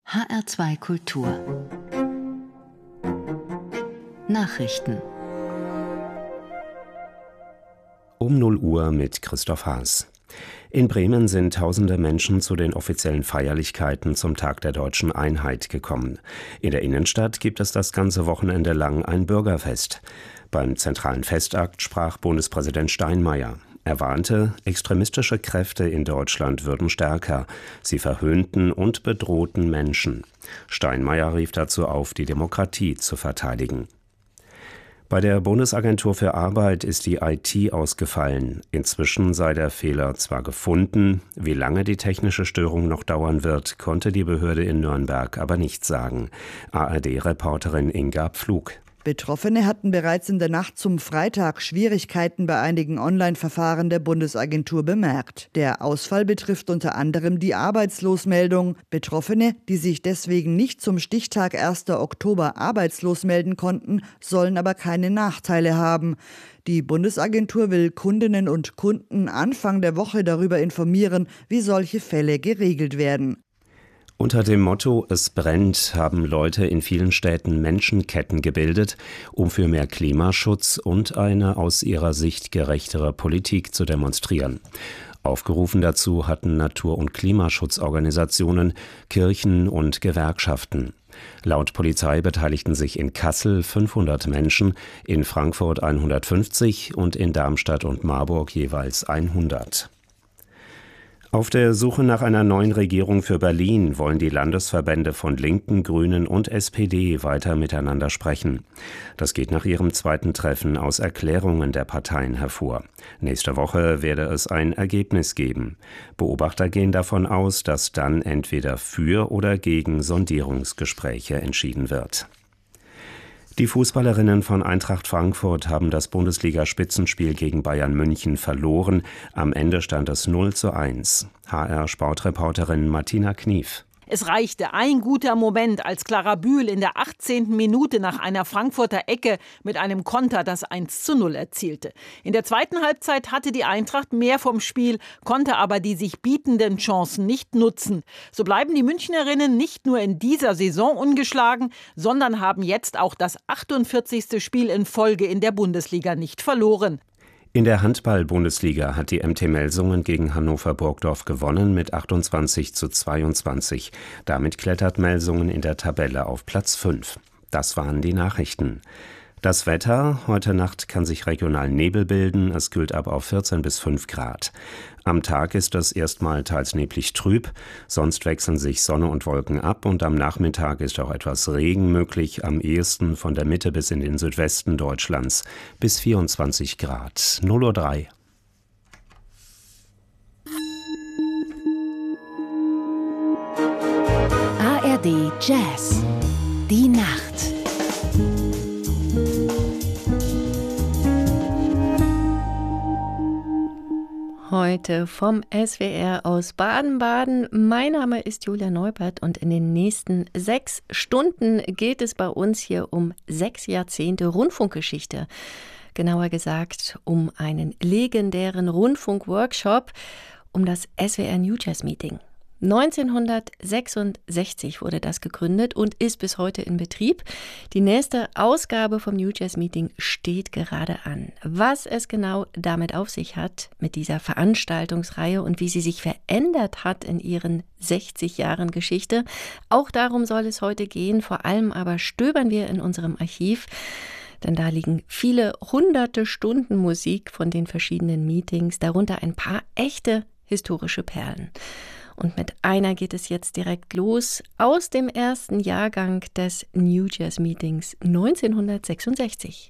HR2 Kultur Nachrichten Um 0 Uhr mit Christoph Haas. In Bremen sind tausende Menschen zu den offiziellen Feierlichkeiten zum Tag der Deutschen Einheit gekommen. In der Innenstadt gibt es das ganze Wochenende lang ein Bürgerfest. Beim zentralen Festakt sprach Bundespräsident Steinmeier. Er warnte, extremistische Kräfte in Deutschland würden stärker. Sie verhöhnten und bedrohten Menschen. Steinmeier rief dazu auf, die Demokratie zu verteidigen. Bei der Bundesagentur für Arbeit ist die IT ausgefallen. Inzwischen sei der Fehler zwar gefunden, wie lange die technische Störung noch dauern wird, konnte die Behörde in Nürnberg aber nicht sagen. ARD-Reporterin Inga Pflug. Betroffene hatten bereits in der Nacht zum Freitag Schwierigkeiten bei einigen Online-Verfahren der Bundesagentur bemerkt. Der Ausfall betrifft unter anderem die Arbeitslosmeldung. Betroffene, die sich deswegen nicht zum Stichtag 1. Oktober arbeitslos melden konnten, sollen aber keine Nachteile haben. Die Bundesagentur will Kundinnen und Kunden Anfang der Woche darüber informieren, wie solche Fälle geregelt werden. Unter dem Motto »Es brennt« haben Leute in vielen Städten Menschenketten gebildet, um für mehr Klimaschutz und eine aus ihrer Sicht gerechtere Politik zu demonstrieren. Aufgerufen dazu hatten Natur- und Klimaschutzorganisationen, Kirchen und Gewerkschaften. Laut Polizei beteiligten sich in Kassel 500 Menschen, in Frankfurt 150 und in Darmstadt und Marburg jeweils 100. Auf der Suche nach einer neuen Regierung für Berlin wollen die Landesverbände von Linken, Grünen und SPD weiter miteinander sprechen. Das geht nach ihrem zweiten Treffen aus Erklärungen der Parteien hervor. Nächste Woche werde es ein Ergebnis geben. Beobachter gehen davon aus, dass dann entweder für oder gegen Sondierungsgespräche entschieden wird. Die Fußballerinnen von Eintracht Frankfurt haben das Bundesliga-Spitzenspiel gegen Bayern München verloren. Am Ende stand es 0:1. HR-Sportreporterin Martina Knief. Es reichte ein guter Moment, als Clara Bühl in der 18. Minute nach einer Frankfurter Ecke mit einem Konter das 1:0 erzielte. In der zweiten Halbzeit hatte die Eintracht mehr vom Spiel, konnte aber die sich bietenden Chancen nicht nutzen. So bleiben die Münchnerinnen nicht nur in dieser Saison ungeschlagen, sondern haben jetzt auch das 48. Spiel in Folge in der Bundesliga nicht verloren. In der Handball-Bundesliga hat die MT Melsungen gegen Hannover Burgdorf gewonnen mit 28:22. Damit klettert Melsungen in der Tabelle auf Platz 5. Das waren die Nachrichten. Das Wetter: Heute Nacht kann sich regional Nebel bilden. Es kühlt ab auf 14 bis 5 Grad. Am Tag ist es erstmal teils neblig trüb. Sonst wechseln sich Sonne und Wolken ab. Und am Nachmittag ist auch etwas Regen möglich. Am ehesten von der Mitte bis in den Südwesten Deutschlands. Bis 24 Grad. 0:03 Uhr. ARD Jazz. Die Nacht. Heute vom SWR aus Baden-Baden. Mein Name ist Julia Neubert und in den nächsten 6 Stunden geht es bei uns hier um 6 Jahrzehnte Rundfunkgeschichte. Genauer gesagt um einen legendären Rundfunkworkshop, um das SWR New Jazz Meeting. 1966 wurde das gegründet und ist bis heute in Betrieb. Die nächste Ausgabe vom New Jazz Meeting steht gerade an. Was es genau damit auf sich hat, mit dieser Veranstaltungsreihe und wie sie sich verändert hat in ihren 60 Jahren Geschichte, auch darum soll es heute gehen. Vor allem aber stöbern wir in unserem Archiv, denn da liegen viele hunderte Stunden Musik von den verschiedenen Meetings, darunter ein paar echte historische Perlen. Und mit einer geht es jetzt direkt los aus dem ersten Jahrgang des New Jazz Meetings 1966.